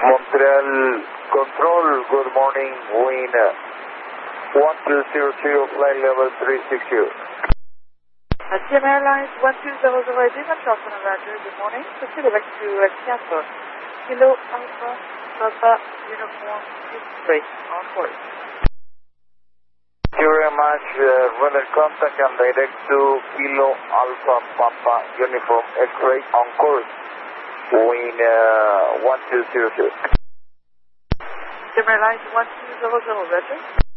Montreal Control, good morning, wind 1200, flight level 360. CM Airlines 1200 Montreal Roger, good morning. Proceed direct to Casper. Kilo Alpha Papa Uniform 3 on course. Thank you very much. Weather contact and direct to Kilo Alpha Papa Uniform X-ray on course. Wind 1200. CM Airlines 1200 Roger.